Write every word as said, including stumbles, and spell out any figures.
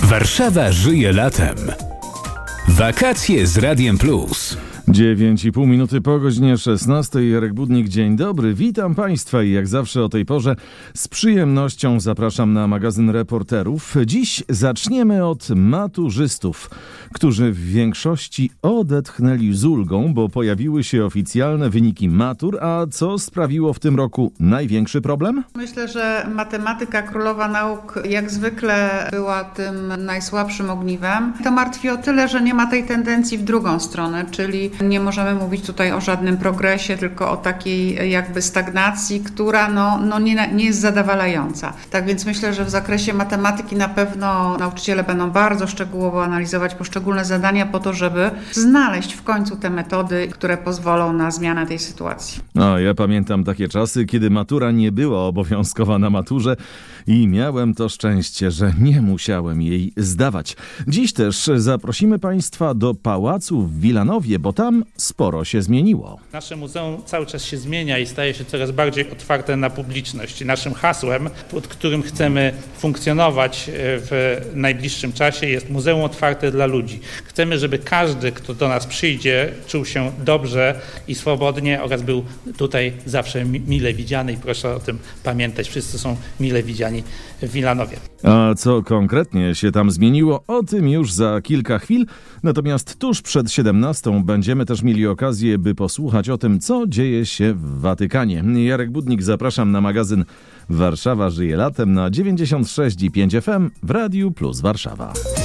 Warszawa żyje latem. Wakacje z Radiem Plus. dziewięć i pół minuty po godzinie szesnastej. Jarek Budnik, dzień dobry. Witam Państwa i jak zawsze o tej porze z przyjemnością zapraszam na magazyn Reporterów. Dziś zaczniemy od maturzystów, którzy w większości odetchnęli z ulgą, bo pojawiły się oficjalne wyniki matur. A co sprawiło w tym roku największy problem? Myślę, że matematyka, królowa nauk, jak zwykle była tym najsłabszym ogniwem. To martwi o tyle, że nie ma tej tendencji w drugą stronę, czyli nie możemy mówić tutaj o żadnym progresie, tylko o takiej jakby stagnacji, która no, no nie, nie jest zadowalająca. Tak więc myślę, że w zakresie matematyki na pewno nauczyciele będą bardzo szczegółowo analizować poszczególne zadania po to, żeby znaleźć w końcu te metody, które pozwolą na zmianę tej sytuacji. No, ja pamiętam takie czasy, kiedy matura nie była obowiązkowa na maturze i miałem to szczęście, że nie musiałem jej zdawać. Dziś też zaprosimy Państwa do Pałacu w Wilanowie, bo tam sporo się zmieniło. Nasze muzeum cały czas się zmienia i staje się coraz bardziej otwarte na publiczność. Naszym hasłem, pod którym chcemy funkcjonować w najbliższym czasie, jest Muzeum Otwarte dla ludzi. Chcemy, żeby każdy, kto do nas przyjdzie, czuł się dobrze i swobodnie oraz był tutaj zawsze mile widziany i proszę o tym pamiętać. Wszyscy są mile widziani w Wilanowie. A co konkretnie się tam zmieniło, o tym już za kilka chwil. Natomiast tuż przed siedemnastą będziemy też mieli okazję, by posłuchać o tym, co dzieje się w Watykanie. Jarek Budnik, zapraszam na magazyn Warszawa żyje latem na dziewięćdziesiąt sześć i pięć F M w Radiu Plus Warszawa.